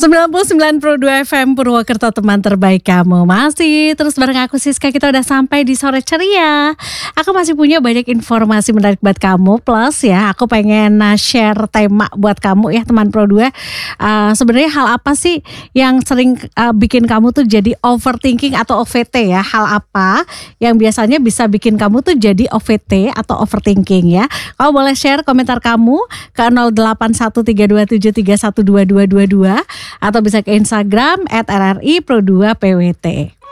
99,2 FM Purwokerto, teman terbaik kamu. Masih terus bareng aku Siska, kita udah sampai di sore ceria. Aku masih punya banyak informasi menarik buat kamu. Plus ya, aku pengen share tema buat kamu ya teman Pro 2. Sebenarnya hal apa sih yang sering bikin kamu tuh jadi overthinking atau OVT ya? Hal apa yang biasanya bisa bikin kamu tuh jadi OVT atau overthinking ya? Kamu boleh share komentar kamu ke 081327312222 atau bisa ke Instagram @rri pro2pwt.